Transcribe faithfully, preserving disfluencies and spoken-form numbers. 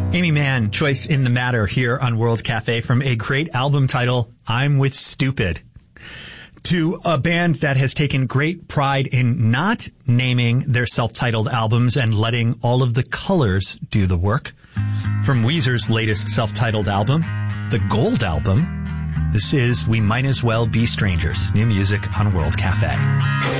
Amy Mann, Choice in the Matter here on World Cafe from a great album title, I'm With Stupid. To a band that has taken great pride in not naming their self-titled albums and letting all of the colors do the work. From Weezer's latest self-titled album, the Gold Album, this is We Might As Well Be Strangers, new music on World Cafe.